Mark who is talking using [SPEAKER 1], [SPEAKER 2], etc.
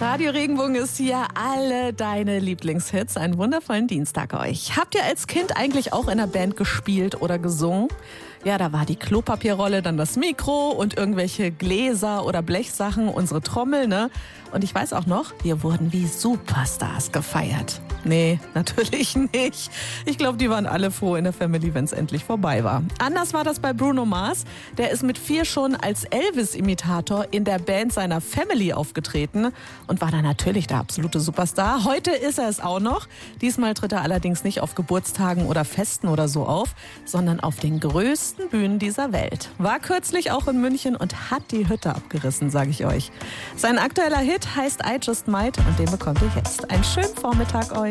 [SPEAKER 1] Radio Regenbogen ist hier, alle deine Lieblingshits. Einen wundervollen Dienstag euch. Habt ihr als Kind eigentlich auch in einer Band gespielt oder gesungen? Ja, da war die Klopapierrolle, dann das Mikro und irgendwelche Gläser oder Blechsachen, unsere Trommel, ne? Und ich weiß auch noch, wir wurden wie Superstars gefeiert. Nee, natürlich nicht. Ich glaube, die waren alle froh in der Family, wenn es endlich vorbei war. Anders war das bei Bruno Mars. Der ist mit 4 schon als Elvis-Imitator in der Band seiner Family aufgetreten und war dann natürlich der absolute Superstar. Heute ist er es auch noch. Diesmal tritt er allerdings nicht auf Geburtstagen oder Festen oder so auf, sondern auf den größten Bühnen dieser Welt. War kürzlich auch in München und hat die Hütte abgerissen, sage ich euch. Sein aktueller Hit heißt I Just Might und den bekommt ihr jetzt. Einen schönen Vormittag euch.